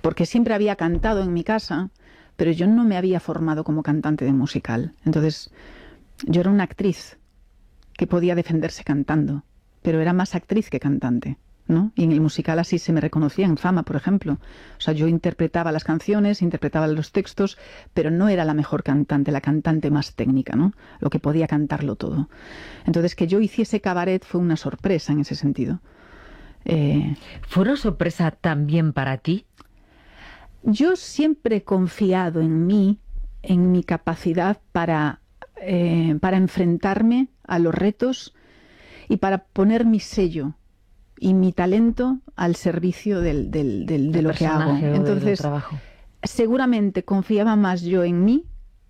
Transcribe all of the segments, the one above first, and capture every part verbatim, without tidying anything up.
porque siempre había cantado en mi casa, pero yo no me había formado como cantante de musical. Entonces, yo era una actriz que podía defenderse cantando, pero era más actriz que cantante, ¿no? Y en el musical así se me reconocía en Fama, por ejemplo. O sea, yo interpretaba las canciones, interpretaba los textos, pero no era la mejor cantante, la cantante más técnica, ¿no? Lo que podía cantarlo todo. Entonces, que yo hiciese cabaret fue una sorpresa en ese sentido. Eh, ¿Fue una sorpresa también para ti? Yo siempre he confiado en mí, en mi capacidad para, eh, para enfrentarme a los retos y para poner mi sello y mi talento al servicio del, del, del, de lo que hago. Entonces, seguramente confiaba más yo en mí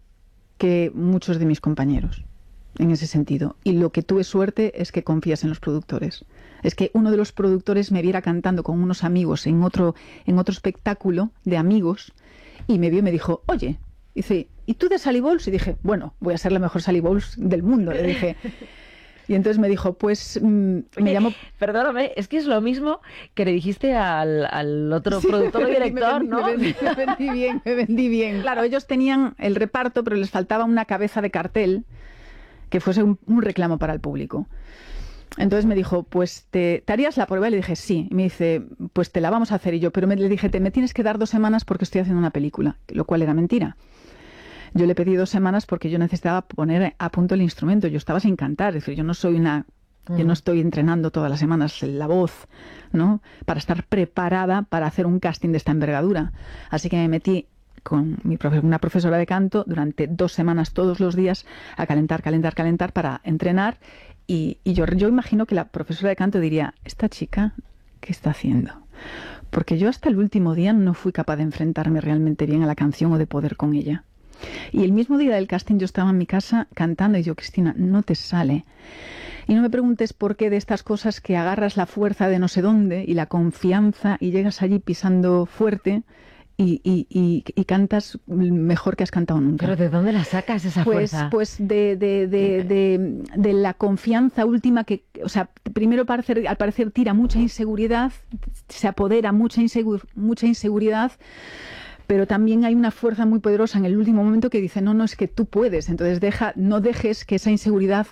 que muchos de mis compañeros, en ese sentido. Y lo que tuve suerte es que confías en los productores. Es que uno de los productores me viera cantando con unos amigos en otro, en otro espectáculo de amigos y me vio y me dijo, oye, dice, ¿y tú de Sally Bowles? Y dije, bueno, voy a ser la mejor Sally Bowles del mundo, le dije. Y entonces me dijo, pues mmm, Oye, me llamó... Perdóname, es que es lo mismo que le dijiste al, al otro sí, productor o director, me vendí, ¿no? Me vendí, me vendí bien, me vendí bien. Claro, ellos tenían el reparto, pero les faltaba una cabeza de cartel que fuese un, un reclamo para el público. Entonces me dijo, pues te, ¿te harías la prueba? Y le dije, sí. Y me dice, pues te la vamos a hacer. Y yo, pero me, le dije, te me tienes que dar dos semanas porque estoy haciendo una película, lo cual era mentira. Yo le pedí dos semanas porque yo necesitaba poner a punto el instrumento. Yo estaba sin cantar, es decir, yo no soy una... Mm. Yo no estoy entrenando todas las semanas la voz, ¿no? Para estar preparada para hacer un casting de esta envergadura. Así que me metí con mi profe una profesora de canto durante dos semanas todos los días a calentar, calentar, calentar para entrenar. Y, y yo, yo imagino que la profesora de canto diría, ¿esta chica qué está haciendo? Porque yo hasta el último día no fui capaz de enfrentarme realmente bien a la canción o de poder con ella. Y el mismo día del casting yo estaba en mi casa cantando y yo, Cristina, no te sale. Y no me preguntes por qué de estas cosas que agarras la fuerza de no sé dónde y la confianza y llegas allí pisando fuerte y, y, y, y cantas mejor que has cantado nunca. ¿Pero de dónde la sacas esa pues, fuerza? Pues de, de, de, de, de la confianza última que, o sea, primero parecer, al parecer tira mucha inseguridad, se apodera mucha, insegu mucha inseguridad, pero también hay una fuerza muy poderosa en el último momento que dice, no, no, es que tú puedes, entonces deja, no dejes que esa inseguridad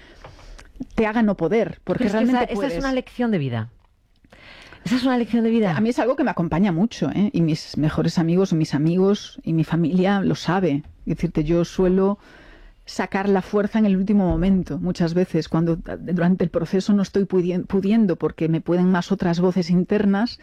te haga no poder, porque realmente esa, puedes. Esa es una lección de vida. Esa es una lección de vida. A mí es algo que me acompaña mucho, ¿eh? Y mis mejores amigos, mis amigos y mi familia lo sabe. Es decirte, yo suelo sacar la fuerza en el último momento, muchas veces, cuando durante el proceso no estoy pudiendo porque me pueden más otras voces internas,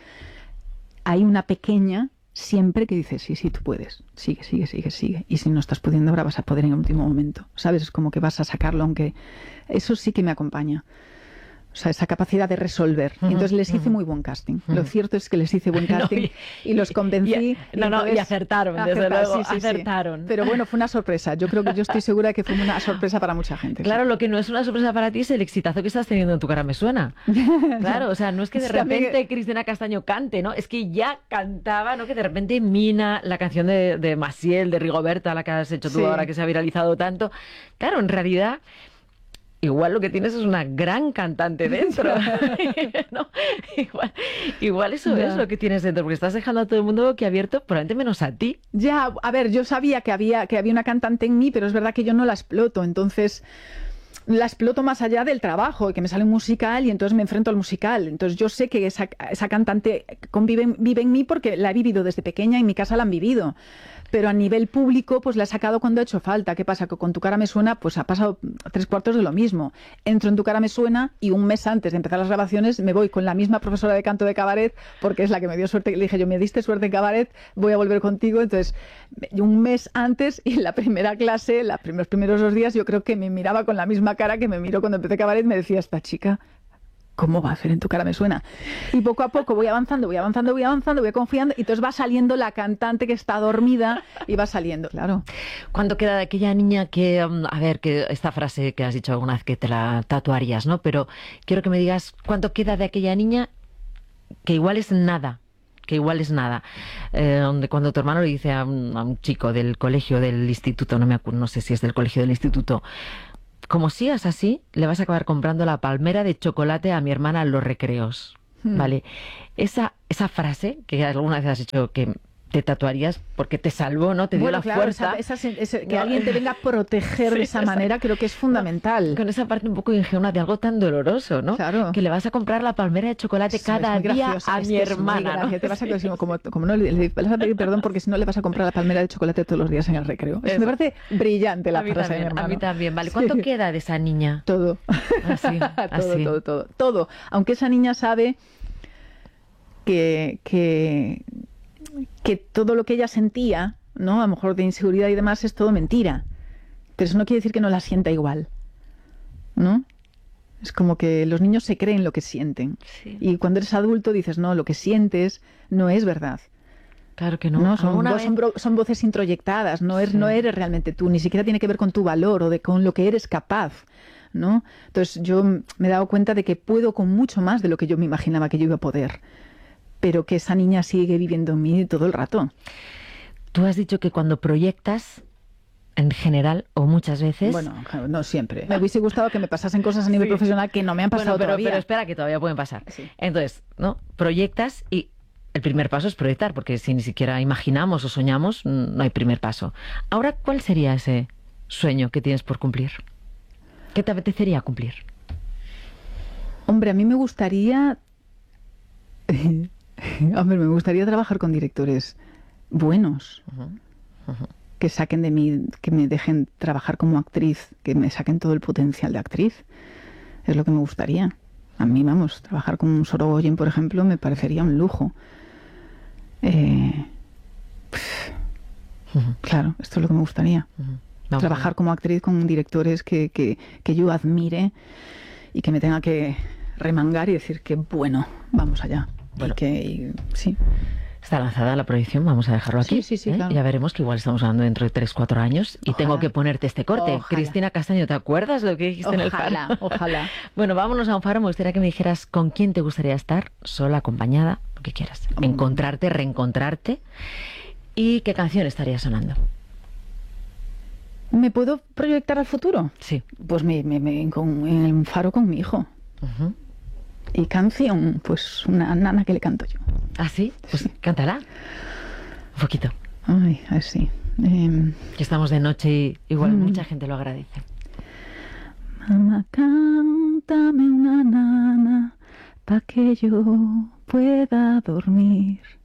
hay una pequeña siempre que dice, sí, sí, tú puedes, sigue, sigue, sigue, sigue. Y si no estás pudiendo, ahora vas a poder en el último momento, ¿sabes? Es como que vas a sacarlo, aunque eso sí que me acompaña. O sea, esa capacidad de resolver. Uh-huh, y entonces les hice uh-huh. muy buen casting. Uh-huh. Lo cierto es que les hice buen casting no, y, y los convencí. Y, y, no, no, y acertaron, desde luego, sí, sí, acertaron. Sí. Pero bueno, fue una sorpresa. Yo creo que yo estoy segura de que fue una sorpresa para mucha gente. Claro, sí. Lo que no es una sorpresa para ti es el exitazo que estás teniendo en Tu cara me suena. Claro, o sea, no es que de repente que... Cristina Castaño cante, ¿no? Es que ya cantaba, ¿no? Que de repente Mina, la canción de, de Maciel, de Rigoberta, la que has hecho tú sí. ahora que se ha viralizado tanto. Claro, en realidad... Igual lo que tienes es una gran cantante dentro, ¿no? Igual, igual eso ya. es lo que tienes dentro, porque estás dejando a todo el mundo boquiabierto, probablemente menos a ti. Ya, a ver, yo sabía que había, que había una cantante en mí, pero es verdad que yo no la exploto, entonces la exploto más allá del trabajo, que me sale un musical y entonces me enfrento al musical. Entonces yo sé que esa, esa cantante convive, vive en mí porque la he vivido desde pequeña y en mi casa la han vivido. Pero a nivel público, pues la he sacado cuando ha hecho falta. ¿Qué pasa? Que con Tu cara me suena, pues ha pasado tres cuartos de lo mismo. Entro en Tu cara me suena y un mes antes de empezar las grabaciones me voy con la misma profesora de canto de cabaret, porque es la que me dio suerte. Le dije, yo me diste suerte en cabaret, voy a volver contigo. Entonces, un mes antes y en la primera clase, los primeros, primeros dos días, yo creo que me miraba con la misma cara que me miró cuando empecé cabaret. Me decía, esta chica... ¿cómo va a hacer En Tu cara me suena? Y poco a poco voy avanzando, voy avanzando, voy avanzando, voy confiando, y entonces va saliendo la cantante que está dormida y va saliendo, claro. ¿Cuánto queda de aquella niña que, um, a ver, que esta frase que has dicho alguna vez que te la tatuarías, ¿no? Pero quiero que me digas cuánto queda de aquella niña que igual es nada, que igual es nada. Eh, donde cuando tu hermano le dice a un, a un chico del colegio, del instituto, no me acuerdo, no sé si es del colegio del instituto, como sigas así, le vas a acabar comprando la palmera de chocolate a mi hermana en los recreos. mm. ¿vale? Esa, esa frase que alguna vez has dicho que te tatuarías porque te salvó, ¿no? Te dio bueno, la claro, fuerza. Esa, esa, esa, que no. alguien te venga a proteger sí, de esa manera, creo que es fundamental. Con esa parte un poco ingenua de algo tan doloroso, ¿no? Claro. Que le vas a comprar la palmera de chocolate sí, cada día a es mi hermana, ¿no? Te vas a, como, como no le, le vas a pedir perdón porque si no le vas a comprar la palmera de chocolate todos los días en el recreo. Eso. Me parece brillante la a mí frase también, de mi hermano. A mí también, vale. ¿Cuánto sí. queda de esa niña? Todo. Así, todo, así. todo, todo, todo. Aunque esa niña sabe que... que que todo lo que ella sentía, ¿no? A lo mejor de inseguridad y demás, es todo mentira. Pero eso no quiere decir que no la sienta igual, ¿no? Es como que los niños se creen lo que sienten. Sí. Y cuando eres adulto dices, no, lo que sientes no es verdad. Claro que no. ¿No? Son, vo vez... son, son voces introyectadas, no, es, sí. no eres realmente tú, ni siquiera tiene que ver con tu valor o de, con lo que eres capaz, ¿no? Entonces yo me he dado cuenta de que puedo con mucho más de lo que yo me imaginaba que yo iba a poder. Pero que esa niña sigue viviendo en mí todo el rato. Tú has dicho que cuando proyectas, en general, o muchas veces... Bueno, no siempre. Me hubiese gustado que me pasasen cosas a nivel sí. profesional que no me han pasado bueno, pero, todavía. Pero espera, que todavía pueden pasar. Sí. Entonces, ¿no? Proyectas y el primer paso es proyectar, porque si ni siquiera imaginamos o soñamos, no hay primer paso. Ahora, ¿cuál sería ese sueño que tienes por cumplir? ¿Qué te apetecería cumplir? Hombre, a mí me gustaría... Hombre, me gustaría trabajar con directores buenos, uh-huh. Uh-huh. que saquen de mí, que me dejen trabajar como actriz, que me saquen todo el potencial de actriz. Es lo que me gustaría. A mí, vamos, trabajar con Sorogoyen, por ejemplo, me parecería un lujo. Eh, uh-huh. Claro, esto es lo que me gustaría. Uh-huh. Trabajar como actriz con directores que, que, que yo admire y que me tenga que remangar y decir que bueno, vamos allá. Bueno, y que, y, sí. Está lanzada la proyección, vamos a dejarlo aquí. Sí, sí, sí, ¿eh? claro. Ya veremos que igual estamos hablando dentro de tres, cuatro años y ojalá. Tengo que ponerte este corte. Ojalá. Cristina Castaño, ¿te acuerdas de lo que dijiste ojalá, en el faro? Ojalá, ojalá. Bueno, vámonos a un faro. Me gustaría que me dijeras con quién te gustaría estar, sola, acompañada, lo que quieras. Um. Encontrarte, reencontrarte. ¿Y qué canción estaría sonando? ¿Me puedo proyectar al futuro? Sí. Pues me, me, me, con, en el faro con mi hijo. Uh-huh. Y canción, pues una nana que le canto yo. ¿Ah, sí? Pues sí. Cántala. Un poquito. Ay, a ver si. Eh... Que estamos de noche y igual mm. mucha gente lo agradece. Mamá, cántame una nana pa' que yo pueda dormir.